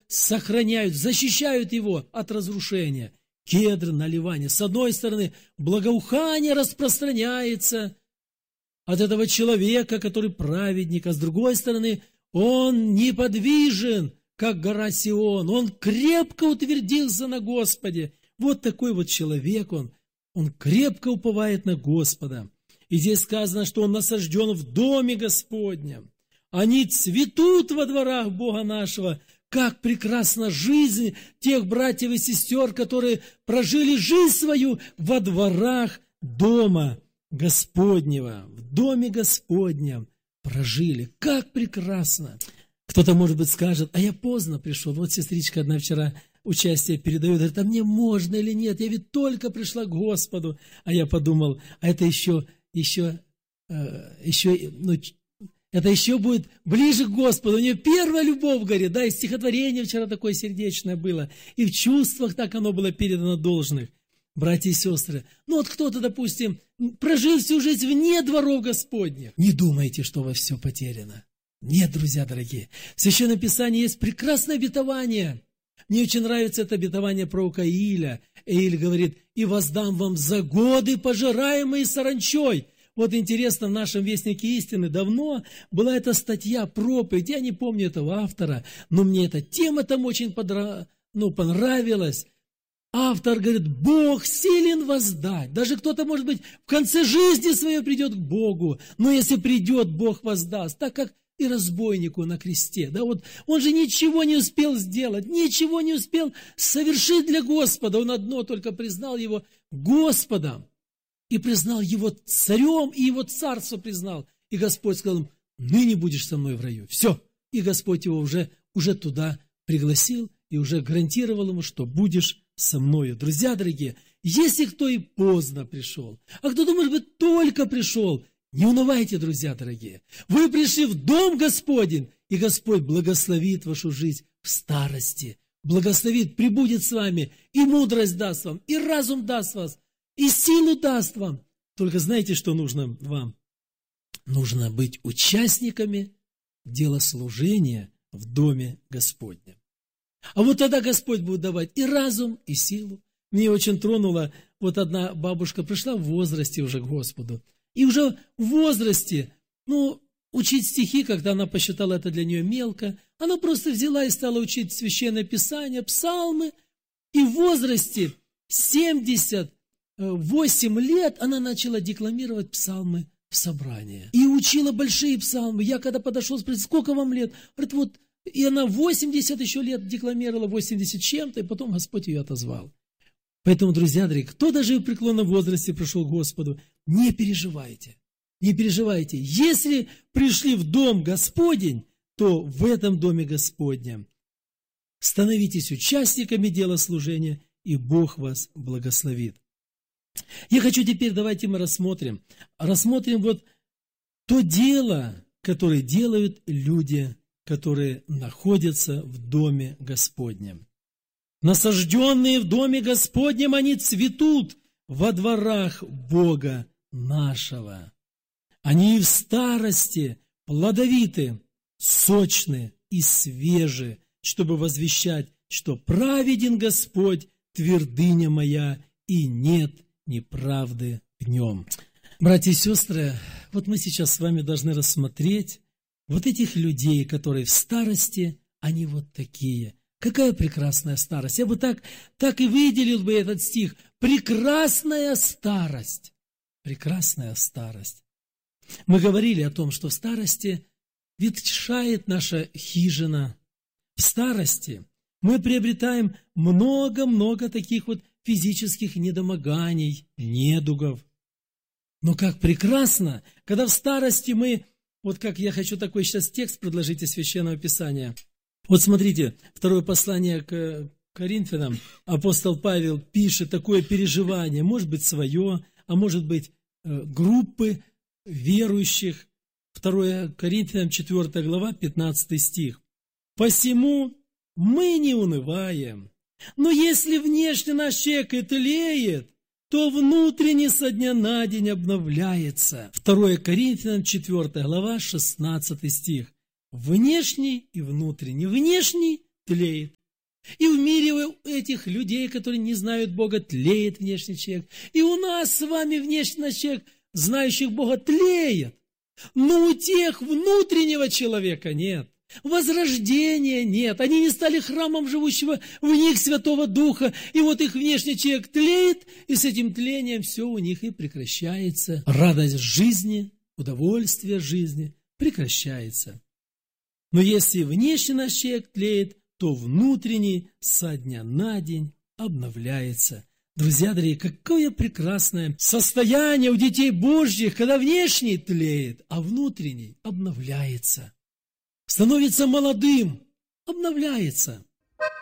сохраняют, защищают его от разрушения. Кедр на Ливане. С одной стороны, благоухание распространяется от этого человека, который праведник, а с другой стороны, он неподвижен, как гора Сион. Он крепко утвердился на Господе. Вот такой вот человек он крепко уповает на Господа. И здесь сказано, что он насажден в доме Господнем. Они цветут во дворах Бога нашего. Как прекрасна жизнь тех братьев и сестер, которые прожили жизнь свою во дворах дома Господнего. В доме Господнем прожили. Как прекрасно! Кто-то, может быть, скажет, а я поздно пришел. Вот сестричка одна вчера участие передает, говорит, а мне можно или нет? Я ведь только пришла к Господу. А я подумал, а это еще будет ближе к Господу. У нее первая любовь горит, да, и стихотворение вчера такое сердечное было, и в чувствах так оно было передано должных. Братья и сестры, ну вот кто-то, допустим, прожил всю жизнь вне дворов Господних. Не думайте, что у вас все потеряно. Нет, друзья дорогие, в Священном Писании есть прекрасное обетование. Мне очень нравится это обетование пророка Ииля. Ииль говорит, и воздам вам за годы, пожираемые саранчой. Вот интересно, в нашем Вестнике истины давно была эта статья, проповедь, я не помню этого автора, но мне эта тема там очень понравилась. Автор говорит, Бог силен воздать. Даже кто-то, может быть, в конце жизни своей придет к Богу, но если придет, Бог воздаст, так как и разбойнику на кресте. Да, вот он же ничего не успел сделать, ничего не успел совершить для Господа. Он одно только признал его Господом и признал его царем, и его царство признал. И Господь сказал ему, ныне будешь со мной в раю. Все. И Господь его уже туда пригласил и уже гарантировал ему, что будешь со мною. Друзья дорогие, если кто и поздно пришел, а кто-то, может быть, только пришел, не унывайте, друзья дорогие. Вы пришли в дом Господень, и Господь благословит вашу жизнь в старости. Благословит, пребудет с вами, и мудрость даст вам, и разум даст вас, и силу даст вам. Только знаете, что нужно вам? Нужно быть участниками дела служения в доме Господнем. А вот тогда Господь будет давать и разум, и силу. Мне очень тронуло, вот одна бабушка пришла в возрасте уже к Господу. И уже в возрасте, учить стихи, когда она посчитала это для нее мелко, она просто взяла и стала учить Священное Писание, псалмы. И в возрасте 78 лет она начала декламировать псалмы в собрании. И учила большие псалмы. Я когда подошел, спросил, сколько вам лет? Говорит, вот, и она 80 еще лет декламировала, 80 чем-то, и потом Господь ее отозвал. Поэтому, друзья дорогие, кто даже в преклонном возрасте пришел к Господу, не переживайте, не переживайте. Если пришли в дом Господень, то в этом доме Господнем становитесь участниками дела служения, и Бог вас благословит. Я хочу теперь, давайте мы рассмотрим вот то дело, которое делают люди, которые находятся в доме Господнем. Насажденные в доме Господнем, они цветут во дворах Бога нашего. Они и в старости плодовиты, сочны и свежи, чтобы возвещать, что праведен Господь, твердыня моя, и нет неправды в нем. Братья и сестры, вот мы сейчас с вами должны рассмотреть вот этих людей, которые в старости, они вот такие. Какая прекрасная старость! Я бы так и выделил бы этот стих. Прекрасная старость. Прекрасная старость. Мы говорили о том, что в старости ветшает наша хижина. В старости мы приобретаем много-много таких вот физических недомоганий, недугов. Но как прекрасно, когда в старости мы, вот как я хочу такой сейчас текст предложить из Священного Писания. Вот смотрите, второе послание к Коринфянам, апостол Павел пишет такое переживание, может быть свое, а может быть группы верующих. 2 Коринфянам 4 глава, 15 стих. «Посему мы не унываем, но если внешне наш человек и тлеет, то внутренне со дня на день обновляется». 2 Коринфянам 4 глава, 16 стих. Внешний и внутренний. Внешний тлеет, И в мире у этих людей, которые не знают Бога, тлеет внешний человек. И у нас с вами внешний человек, знающих Бога, тлеет. Но у тех внутреннего человека нет. Возрождения нет. Они не стали храмом живущего в них Святого Духа. И вот их внешний человек тлеет, и с этим тлением все у них и прекращается. Радость жизни, удовольствие жизни прекращается. Но если внешний наш человек тлеет, то внутренний со дня на день обновляется. Друзья дорогие, какое прекрасное состояние у детей Божьих, когда внешний тлеет, а внутренний обновляется. Становится молодым, обновляется.